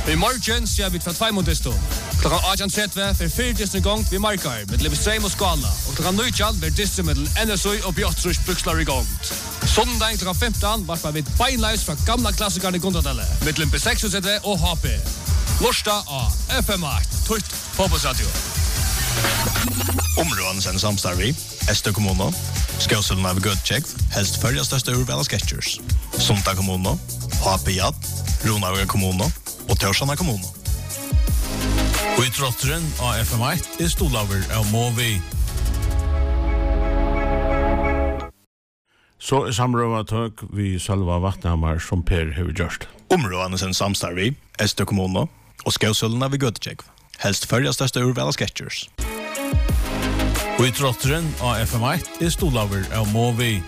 I morgen ser vi fra 2 mot Disto. Klokka 18.30 for 4 Disney gong vi markar med Lebestrøm og Skala. Og klokka 19 vil Disto med NSU og Bjørtrus Bukslar i gong. Sondag klokka 15 varper vi beinleis fra gamla klassikerne i Gondadelle. Med Limpe 66 og HP. Lorsta av FM8, Tøyt Fotbollsradio. Områden sen samstarvi, Estø kommune, Skåselen av Gødtjekv, helst førja største urvela sketchers. Sonta kommune, HP Jad, Ronavøy kommune, og Tørsana kommune. Og i trotteren av FM8 stolaver av Movi. Så samrøvatøk vi Sølva Vatnhamar som Per har gjort. Områden sen samstarvi, Estø kommune, og Skåselen av Gødtjekv, helst førja største urvela sketchers. Og i trotteren av FM8 stolaver av Movi.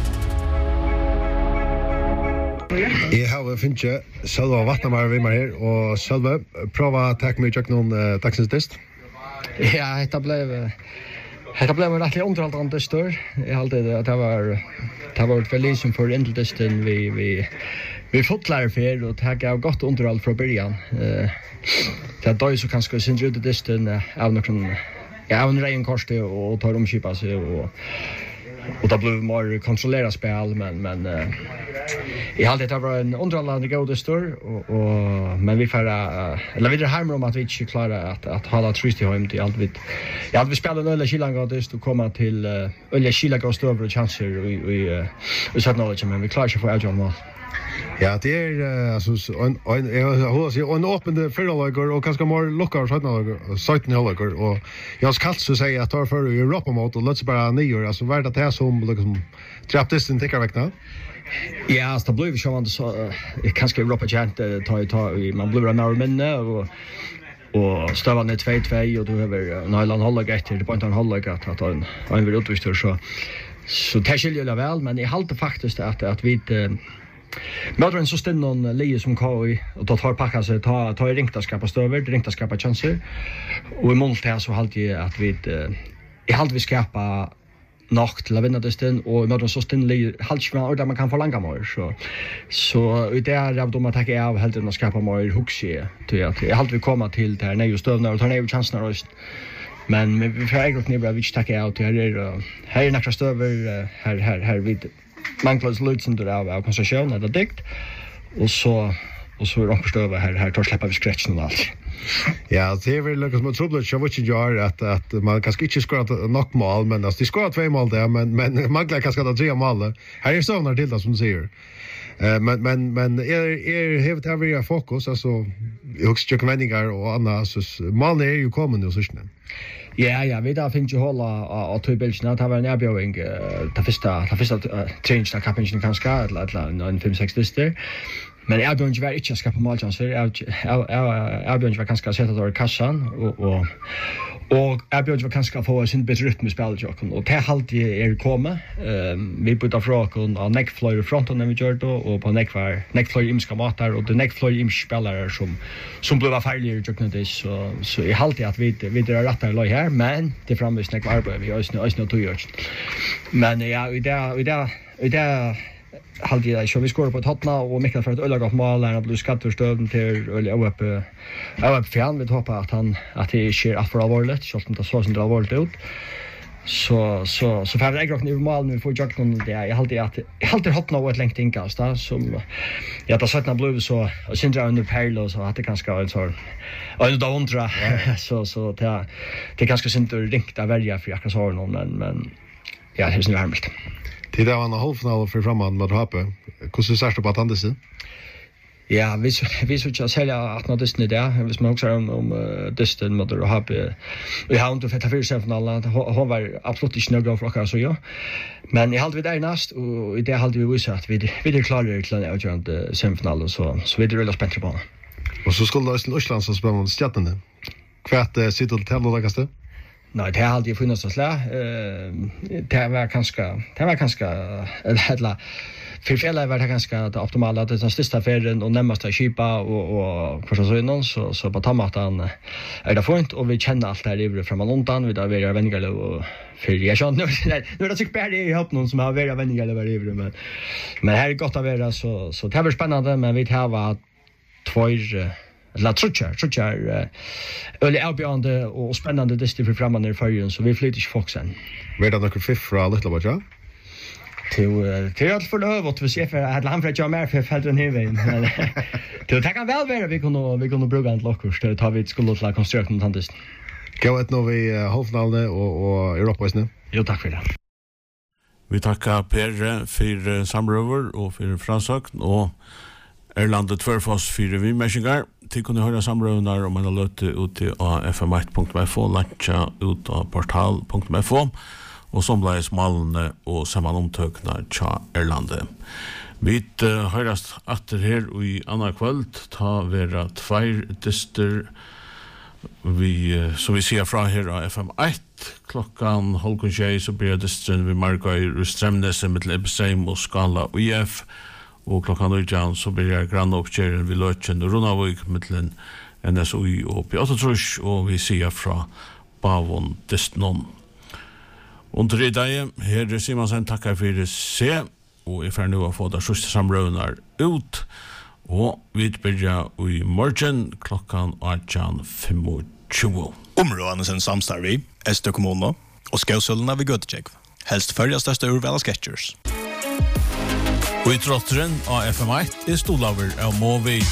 Jeg har finnet Sølva Vatnhamar vi med her, og Sølva, prøva å takke meg noen dagsens test. Ja, det ble rettelig underholdende stør. Jeg halte at det var et veldig som for enkeltesten vi fotlærer for, og det gav godt underhold fra början. Det er døy så kanskje sin ut i testen av noen, av en reien korste og tar omkjøpa seg, og det ble mer kontrolleret spil, men jeg halte det var en underholdende god stør, men vi er hermer om at vi ikke klarer at holde trist i høymt. Jeg hadde vi spillet en øyne kilangadist og kommet til øyne kilangadstøver og chanser i 17-året, men vi klarer ikke å få avgjøre mål. Ja, det en åpen fyrralager og kanskje mer lukkar 17-ålager, og jeg har kallt så sier at tar for Europa mot og løts bare nyer, altså hva det som liksom trappdisten tikkar vekkna? Ja, altså det blir vi sjåvande så kanskje Europa kjent, man blir nær minne, og støvande 2-2, og du har Nyland Hollag etter, det er bare en Hollag at han vil utvistur, så det skiljer jeg vel, men jeg halte faktisk at vi møter en så stinn noen leie som KI, og da tar pakka seg, tar ringta skapa støver, ringta skapa chanser, og i mål til så halte jeg at jeg halte vi skapa nok til å vinne det stinn, og i møter en så stinn leie, halte ikke man man kan forlanga mer, så i det er av dem at jeg av helt enn å skapa mer hukse, jeg halte vi komme til det her nøye støvner, og tar nøye chansene røst, men vi får egentlig nivå, vi ikke takke av til her nekra støver, her vid manglas lutsunder av konstruktion eller dikt, og så romperstøver her tar slipper vi skretchen og alt. Ja, det vel liksom som troblet så vad jag att man kanske inte skårar nok mål, men alltså de skårar 2 mål där, men manglar kanske att 3 mål. Här är såna till det som du säger. Men har det här fokus, alltså jag också vändningar och annat, så mål är ju kommande och sådär. Ja, vi da finner ikke hålla av tøybilsene. Det var en erbjøring, det første trening av kappingen kanskje, eller en 5-6 lister. Men erbjøringen var ikke å skaffe målchanser. Erbjøringen var kanskje å sette det over kassan, og erbjøringen var kanskje å få sin bedre rytme i spillet. Og det halte jeg kommet. Vi bytte fra oss av nekkfløyre fronten når vi gjør det, og på nekkfløyre imska mater, og det nekkfløyre imsk spillere som ble ferdigere i det. Så jeg halte at vi er rettere løy her, men det framvis nekk arbeid vi øyne og toggjørt. Men ja, i det halte jeg så vi skårer på Totna, og Mikael for et øyla godt mål, han ble skatt for støvden til øyla OEP fjern. Vi håper at det ikke er alt for alvorlig, selv om det så sin alvorlig ut. Så får jeg ikke noe mål, men vi får ikke noe det. Jeg halte Totna og et lengt innkast, som da 17 ble så syndra under perlo, så hadde det kanskje en sånn og da undra, så det er kanskje syndra ringt av verja for akkurat sånn, men ja, det er sånn varmelt. Det var en halvfinale for framman med Hape. Hvordan ser du på Atlantis? Ja, vi så ikke selge Atlantis i det. Hvis man også om Dysten med Hape. Vi har ikke fett 4-finalen. Hun var absolutt ikke nødvendig for akkurat så, ja. Men jeg halte vi der næst, og i det halte vi vise at vi er klare til en avgjørende semifinale, så vi er veldig spent på henne. Og så skulle det til Østland så spennende stjernene. Hva sitter til å lage sted? Nej, det har alltid funnits så slag. Det var kanske eller för fjället var det ganska det optimala, det den största affären och närmaste skipa och för så på tamatan är det fint, och vi känner allt där i framan undan, vi där är vänliga och för jag känner nu det tycker bara i hopp någon som har varit vänliga eller i men här är gott att vara så det var spännande, men vi har 2 eller trutcher öle avbjörande och spännande distil för framan i förrjun så vi flyter inte folk sen. Var det några fiff från Little Batcha? Till att för övrigt vi ser för att han för att jag mer för fällt den här vägen. Det kan väl vara vi kunde bruka en lockurs det tar vi skulle låta konstruera något annat. Gå ett nu vi halvfinalen och Europavisne. Jo, tack för det. Vi tackar Per för samröver och för fransökn och Erlandet Tvärfoss för vimäskingar. Till kunde höra samrövnar om man har löte ut till fm1.fo, lantja ut av portal.fo och som blir smalne och sammanomtökna tja Erlandet. Vi höras atter här i andra kvöld ta vera tvær dyster som vi ser fra her av FM1 klokkan 12:30 så blir dysteren vi Margøy og Strømnesen med Lebesheim og Skala og IF og klokkan 9 så blir grannoppkjøren vi Løtjen og Runavøy med NSOI og P8 og vi ser fra Bavon Dystnon. Under i dag her Simonsen takkar for se og er ferdig å få det sørste samrøvner ut og vi begynner i morgen klokkan 18:25. Områdene sin samstarv i Estø kommune og Skausølene ved Gøtecek. Helst førre største urval av Sketchers. Og i trotteren av FM1 er Stolaver av Movi.